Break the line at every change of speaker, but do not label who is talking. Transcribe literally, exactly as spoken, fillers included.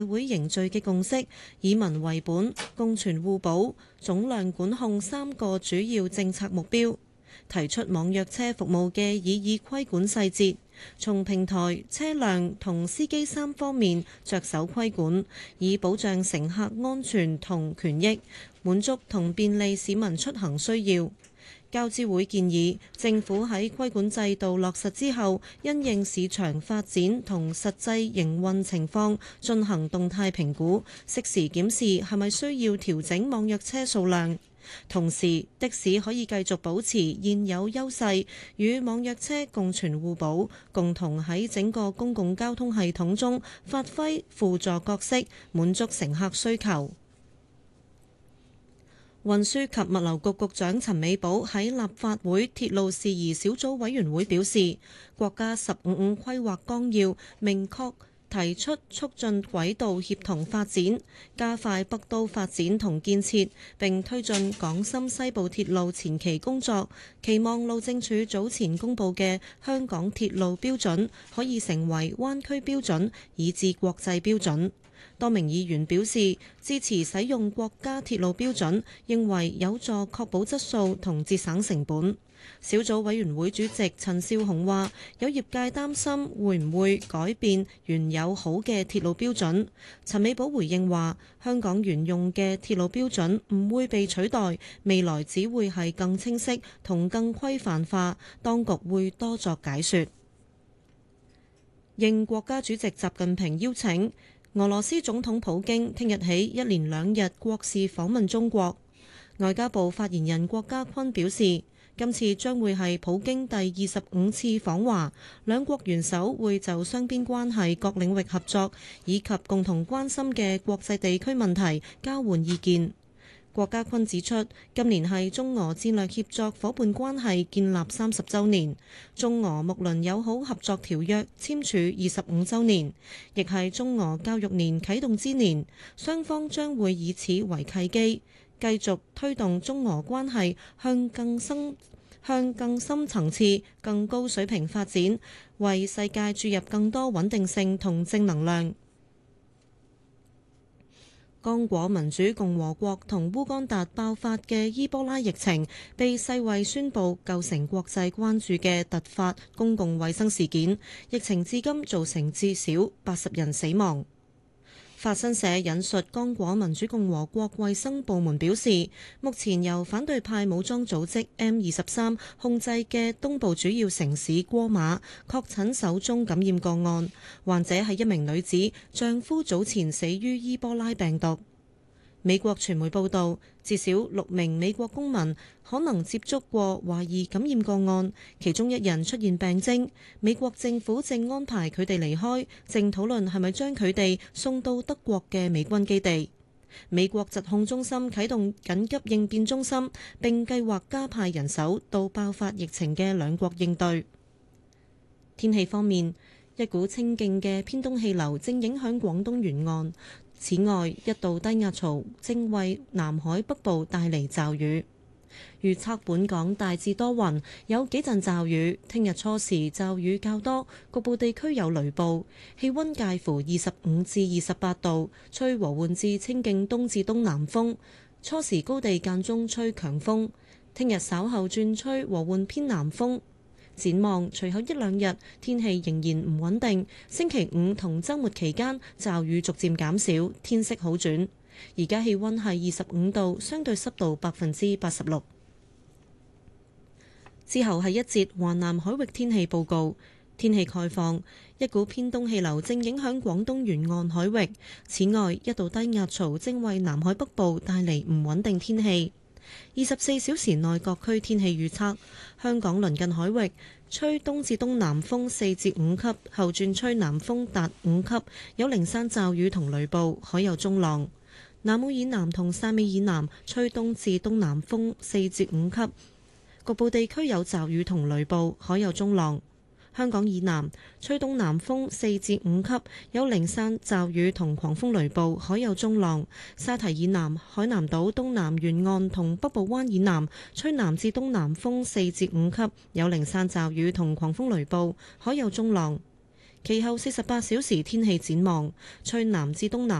會凝聚嘅共識，以民為本、共存互補、總量管控三個主要政策目標，提出網約車服務嘅擬議規管細節，從平台、車輛同司機三方面着手規管，以保障乘客安全同權益，滿足同便利市民出行需要。交諮會建議政府喺規管制度落實之後，因應市場發展同實際營運情況進行動態評估，適時檢視係咪需要調整網約車數量。同時，的士可以繼續保持現有優勢，與網約車共存互補，共同喺整個公共交通系統中發揮輔助角色，滿足乘客需求。運輸及物流局局長陳美寶喺立法會鐵路事宜小組委員會表示，國家十五五規劃綱要明確提出促進軌道協同發展，加快北都發展同建設，並推進港深西部鐵路前期工作，期望路政署早前公布嘅香港鐵路標準可以成為灣區標準，以至國際標準。多名議員表示支持使用國家鐵路標準，認為有助確保質素同節省成本。小組委員會主席陳紹雄話：有業界擔心會唔會改變原有好嘅鐵路標準。陳美寶回應話：香港原用嘅鐵路標準唔會被取代，未來只會係更清晰同更規範化，當局會多作解說。應國家主席習近平邀請，俄羅斯總統普京聽日起一連兩日國事訪問中國。外交部發言人郭家坤表示，今次將會係普京第二十五次訪華，兩國元首會就雙邊關係各領域合作以及共同關心嘅國際地區問題交換意見。郭家坤指出，今年係中俄戰略協作伙伴關係建立三十週年，中俄睦鄰友好合作條約簽署二十五週年，亦係中俄教育年啟動之年，雙方將會以此為契機，繼續推動中俄關係向更深、向更深層次、更高水平發展，為世界注入更多穩定性同正能量。剛果民主共和國同烏干達爆發嘅伊波拉疫情，被世衛宣布構成國際關注嘅突發公共衛生事件，疫情至今造成至少八十人死亡。法新社引述剛果民主共和國衛生部門表示，目前由反對派武裝組織 M 二十三控制嘅東部主要城市戈馬確診首宗感染個案，患者係一名女子，丈夫早前死於伊波拉病毒。美國傳媒報道，至少六名美國公民可能接觸過懷疑感染個案，其中一人出現病徵。美國政府正安排佢哋離開，正討論係咪將佢哋送到德國嘅美軍基地。美國疾控中心啟動緊急應變中心，並計劃加派人手到爆發疫情嘅兩國應對。天氣方面，一股清勁嘅偏東氣流正影響廣東沿岸。此外，一道低壓槽正為南海北部帶嚟驟雨。預測本港大致多雲，有幾陣驟雨。聽日初時驟雨較多，局部地區有雷暴。氣溫介乎二十五至二十八度，吹和緩至清勁東至東南風。初時高地間中吹強風。聽日稍後轉吹和緩偏南風。展望隨後一兩日天氣仍然唔穩定，星期五同週末期間驟雨逐漸減少，天色好轉。而家氣溫係二十五度，相對濕度百分之八十六。之後係一節華南海域天氣報告。天氣概況，一股偏東氣流正影響廣東沿岸海域，此外一道低壓槽正為南海北部帶嚟唔穩定天氣。二十四小時內各區天氣預測：香港鄰近海域吹東至東南風四至五級，後轉吹南風達五級，有零散驟雨同雷暴，海有中浪。南澳以南同汕尾以南吹東至東南風四至五級，局部地區有驟雨同雷暴，海有中浪。香港以南吹東南風四至五級，有零散驟雨同狂風雷暴，海有中浪。沙堤以南、海南島東南沿岸同北部灣以南吹南至東南風四至五級，有零散驟雨同狂風雷暴，海有中浪。 其後四十八小時天氣展望，吹南至東南